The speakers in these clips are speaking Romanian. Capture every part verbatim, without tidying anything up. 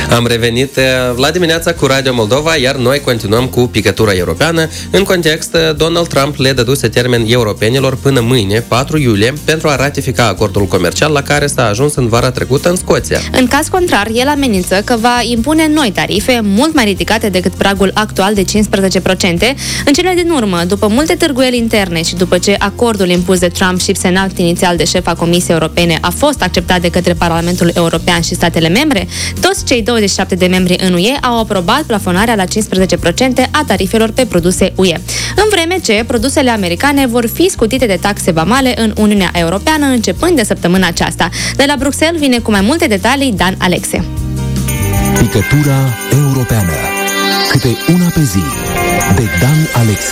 Am revenit la dimineața cu Radio Moldova, iar noi continuăm cu picătura europeană. În context, Donald Trump le dăduse termen europenilor până mâine, patru iulie, pentru a ratifica acordul comercial la care s-a ajuns în vara trecută în Scoția. În caz contrar, el amenință că va impune noi tarife mult mai ridicate decât pragul actual de cincisprezece la sută. În cele din urmă, după multe târguieli interne și după ce acordul impus de Trump și semnat inițial de șefa Comisiei Europene a fost acceptat de către Parlamentul European și statele membre, toți cei douăzeci și șapte de membri în U E au aprobat plafonarea la cincisprezece la sută a tarifelor pe produse U E, în vreme ce produsele americane vor fi scutite de taxe vamale în Uniunea Europeană începând de săptămâna aceasta. De la Bruxelles vine cu mai multe detalii Dan Alexe. Picătura europeană. Câte una pe zi. De Dan Alexe.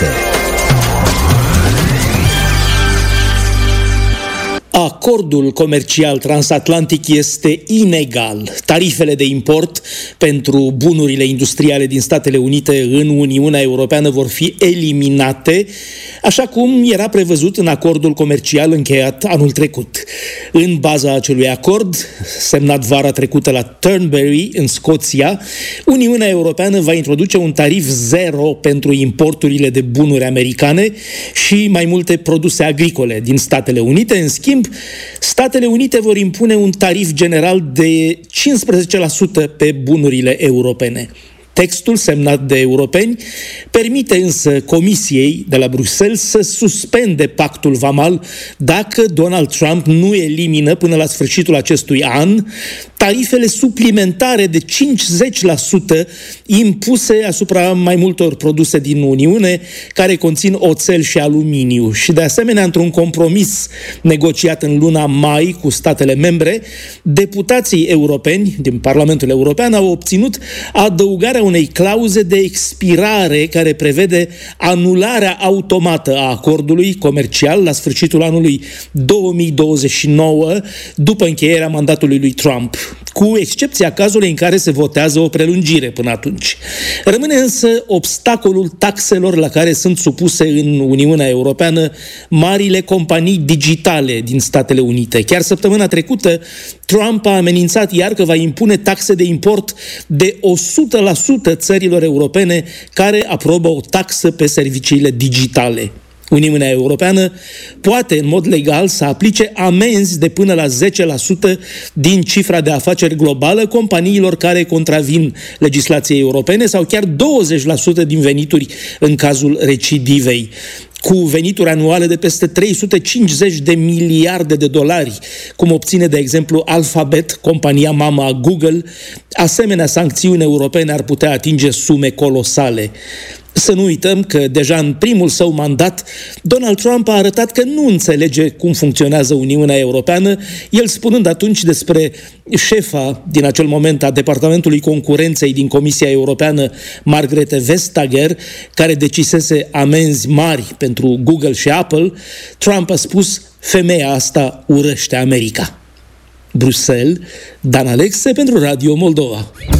Acordul comercial transatlantic este inegal. Tarifele de import pentru bunurile industriale din Statele Unite în Uniunea Europeană vor fi eliminate, așa cum era prevăzut în acordul comercial încheiat anul trecut. În baza acelui acord, semnat vara trecută la Turnberry, în Scoția, Uniunea Europeană va introduce un tarif zero pentru importurile de bunuri americane și mai multe produse agricole din Statele Unite. În schimb, Statele Unite vor impune un tarif general de cincisprezece la sută pe bunurile europene. Textul semnat de europeni permite însă Comisiei de la Bruxelles să suspende pactul vamal dacă Donald Trump nu elimină până la sfârșitul acestui an tarifele suplimentare de cincizeci la sută impuse asupra mai multor produse din Uniune care conțin oțel și aluminiu. Și de asemenea, într-un compromis negociat în luna mai cu statele membre, deputații europeni din Parlamentul European au obținut adăugarea unei clauze de expirare care prevede anularea automată a acordului comercial la sfârșitul anului două mii douăzeci și nouă, după încheierea mandatului lui Trump, cu excepția cazului în care se votează o prelungire până atunci. Rămâne însă obstacolul taxelor la care sunt supuse în Uniunea Europeană marile companii digitale din Statele Unite. Chiar săptămâna trecută, Trump a amenințat iar că va impune taxe de import de o sută la sută țărilor europene care aprobă o taxă pe serviciile digitale. Uniunea Europeană poate în mod legal să aplice amenzi de până la zece la sută din cifra de afaceri globală companiilor care contravin legislației europene sau chiar douăzeci la sută din venituri în cazul recidivei. Cu venituri anuale de peste trei sute cincizeci de miliarde de dolari, cum obține, de exemplu, Alphabet, compania mamă a Google, asemenea sancțiuni europene ar putea atinge sume colosale. Să nu uităm că deja în primul său mandat, Donald Trump a arătat că nu înțelege cum funcționează Uniunea Europeană, el spunând atunci despre șefa din acel moment a Departamentului Concurenței din Comisia Europeană, Margrethe Vestager, care decisese amenzi mari pentru Google și Apple, Trump a spus: femeia asta urăște America. Bruxelles, Dan Alexe pentru Radio Moldova.